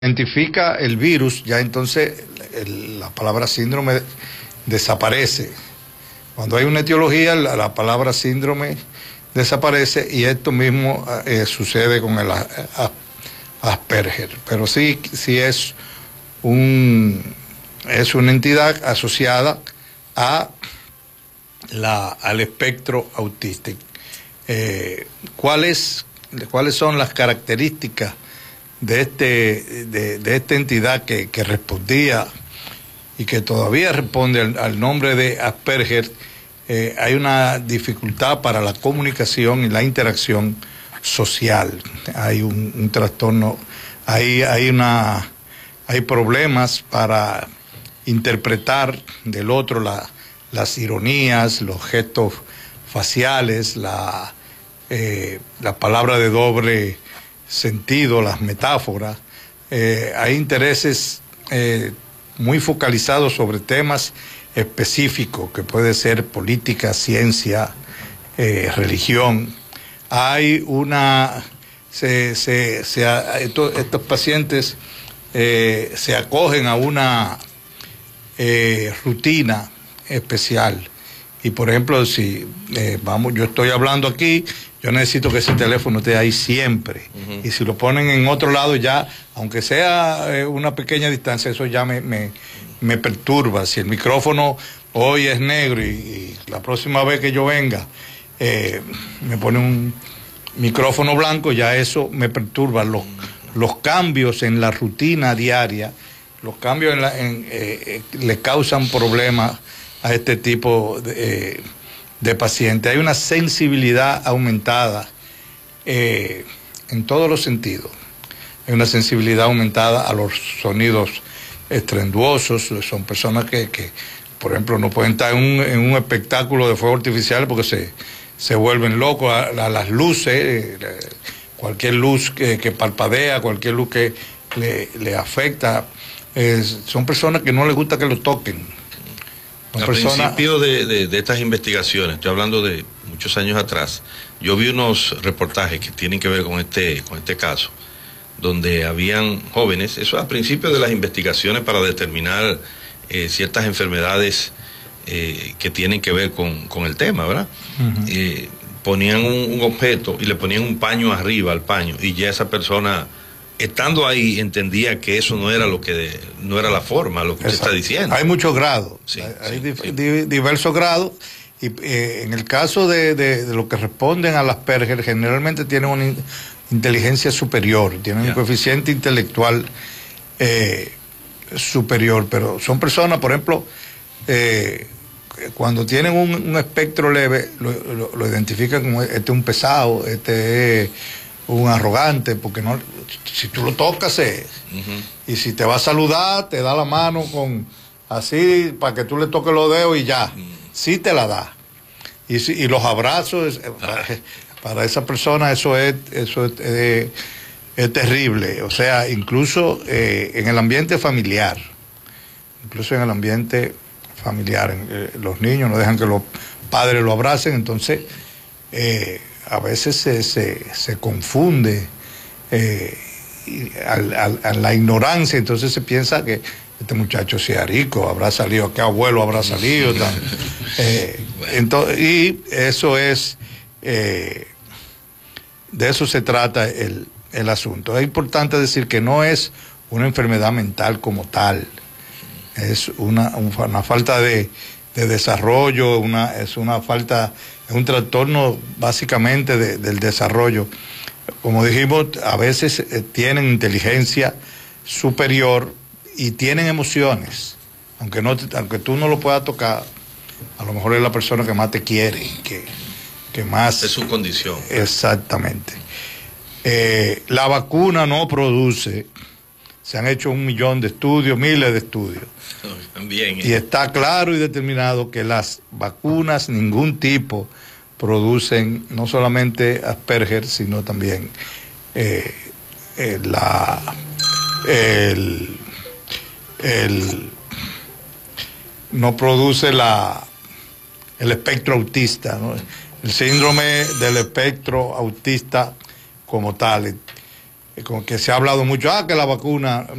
identifica el virus, ya entonces la palabra síndrome desaparece. Cuando hay una etiología, la palabra síndrome desaparece, y esto mismo sucede con el Asperger. Pero sí es una entidad asociada al espectro autista. ¿Cuáles son las características de esta entidad que respondía y que todavía responde al nombre de Asperger? Hay una dificultad para la comunicación y la interacción social. Hay un trastorno, hay problemas para interpretar del otro las ironías, los gestos faciales, la palabra de doble sentido, las metáforas. Hay intereses muy focalizados sobre temas específicos, que puede ser política, ciencia, religión. Hay estos pacientes se acogen a una rutina especial. Y por ejemplo, si yo estoy hablando aquí, yo necesito que ese teléfono esté ahí siempre. Y si lo ponen en otro lado, ya, aunque sea una pequeña distancia, eso ya me perturba. Si el micrófono hoy es negro y la próxima vez que yo venga me pone un micrófono blanco, ya eso me perturba. Los cambios en la rutina diaria, los cambios le causan problemas a este tipo de pacientes. Hay una sensibilidad aumentada en todos los sentidos. Hay una sensibilidad aumentada a los sonidos estruendosos. Son personas que por ejemplo, no pueden estar en un espectáculo de fuego artificial porque se vuelven locos. A las luces, cualquier luz que parpadea, cualquier luz que le afecta. Son personas que no les gusta que lo toquen. Al principio de estas investigaciones, estoy hablando de muchos años atrás, yo vi unos reportajes que tienen que ver con este caso, donde habían jóvenes, eso al principio de las investigaciones para determinar ciertas enfermedades que tienen que ver con el tema, ¿verdad? Ponían un objeto y le ponían un paño arriba al paño, y ya esa persona, estando ahí, entendía que eso no era no era la forma, lo que usted está diciendo. Hay muchos grados, sí, hay diversos grados, y en el caso de los que responden a las Asperger, generalmente tienen una inteligencia superior, tienen un coeficiente intelectual superior, pero son personas, por ejemplo, cuando tienen un espectro leve, lo identifican como este es un pesado, este es un arrogante, porque no, si tú lo tocas y si te va a saludar, te da la mano así para que tú le toques los dedos y ya, sí te la da. Y los abrazos, para esa persona eso es terrible. O sea, incluso en el ambiente familiar, los niños no dejan que los padres lo abracen, entonces a veces se confunde a la ignorancia, entonces se piensa que este muchacho sea rico, habrá salido, qué abuelo habrá salido. Entonces, y eso es, de eso se trata el asunto. Es importante decir que no es una enfermedad mental como tal, es una falta de desarrollo, es un trastorno básicamente del desarrollo. Como dijimos, a veces tienen inteligencia superior y tienen emociones, aunque tú no lo puedas tocar, a lo mejor es la persona que más te quiere, que más... Es su condición. Exactamente. La vacuna no produce, se han hecho 1 millón de estudios, miles de estudios. También, y está claro y determinado que las vacunas, ningún tipo, producen no solamente Asperger, sino también no produce el espectro autista, ¿no? El síndrome del espectro autista como tal. con que se ha hablado mucho, que la vacuna